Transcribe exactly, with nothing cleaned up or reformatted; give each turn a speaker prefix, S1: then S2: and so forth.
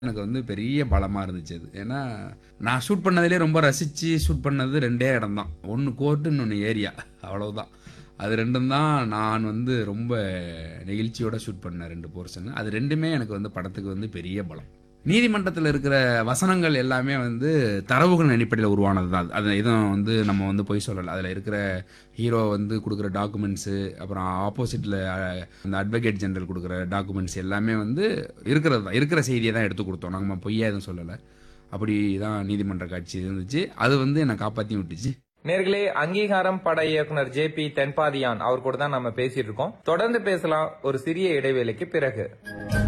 S1: எனக்கு வந்து பெரிய பலமா இருந்துச்சு அது. ஏன்னா, நான் ஷூட் பண்ணதிலே ரொம்ப ரசிச்சு ஷூட் பண்ணது ரெண்டே இடம் தான். ஒண்ணு கோர்ட், இன்னொன்னு ஏரியா. அவ்வளவுதான். அது ரெண்டும் தான் நான் வந்து ரொம்ப நெகிழ்ச்சியோட ஷூட் பண்ண ரெண்டு போர்ஷன். அது ரெண்டுமே எனக்கு வந்து படத்துக்கு வந்து பெரிய பலம். நீதிமன்றத்துல இருக்கிற வசனங்கள் எல்லாமே வந்து தரவுகளின் அடிப்படையில உருவானது தான். அது எதுவும் வந்து நம்ம வந்து பொய் சொல்லல. அதுல இருக்கிற ஹீரோ வந்து குடுக்குற டாக்குமெண்ட்ஸ், அப்புறம் ஆப்போசிட்ல அந்த அட்வொகேட் ஜெனரல் குடுக்குற டாக்குமெண்ட்ஸ் எல்லாமே வந்து இருக்கிறது தான். இருக்கிற செய்தியை தான் எடுத்து கொடுத்தோம். நம்ம பொய்யா எதுவும் சொல்லல. அப்படி தான் நீதிமன்ற காட்சி இருந்துச்சு. அது வந்து என்னை காப்பாத்தி விட்டுச்சு.
S2: நேர்களே, அங்கீகாரம் பட இயக்குனர் ஜே பி தென்பாதியான் அவர் கூட தான் நம்ம பேசிட்டு இருக்கோம். தொடர்ந்து பேசலாம் ஒரு சிறிய இடைவேளைக்கு பிறகு.